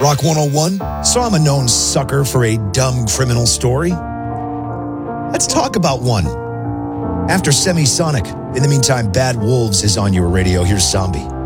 Rock 101, so I'm a known sucker for a dumb criminal story. Let's talk about one. After Semisonic. In the meantime, Bad Wolves is on your radio. Here's Zombie.